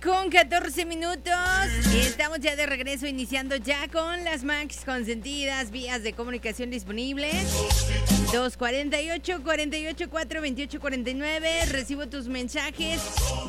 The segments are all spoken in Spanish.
con 14 minutos. Estamos ya de regreso, iniciando ya con las Max consentidas, vías de comunicación disponibles. 248-48-428-49. Recibo tus mensajes.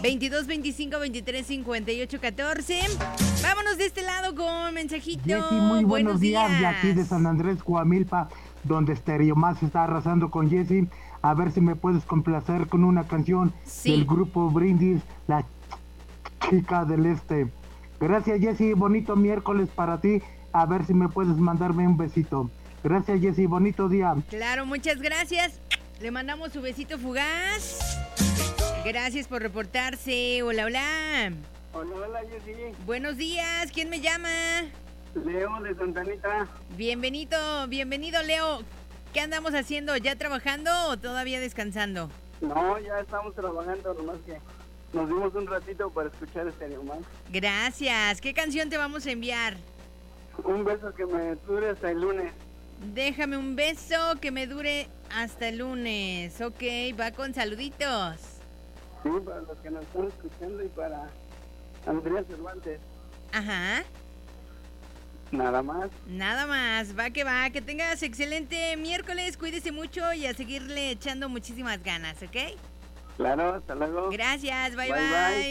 22-25-23-58-14. Vámonos de este lado con mensajito. Jessy, muy buenos días. De aquí de San Andrés, Coamilpa, donde Stereo Más está arrasando con Jessy. A ver si me puedes complacer con una canción del grupo Brindis, La Chica del Este. Gracias, Jessy, bonito miércoles para ti. A ver si me puedes mandarme un besito. Gracias, Jessy, bonito día. Claro, muchas gracias. Le mandamos su besito fugaz. Gracias por reportarse. Hola, hola. Hola, hola, Jessy. Buenos días, ¿quién me llama? Leo de Santanita. Bienvenido, Leo. ¿Qué andamos haciendo? ¿Ya trabajando o todavía descansando? No, ya estamos trabajando, nomás que nos dimos un ratito para escuchar Stereo Más. Gracias. ¿Qué canción te vamos a enviar? Un beso que me dure hasta el lunes. Déjame un beso que me dure hasta el lunes. Ok, va con saluditos. Sí, para los que nos están escuchando y para Andrea Cervantes. Ajá. Nada más. Nada más, va. Que tengas excelente miércoles, cuídese mucho y a seguirle echando muchísimas ganas, ¿ok? Claro, hasta luego. Gracias, bye. Bye.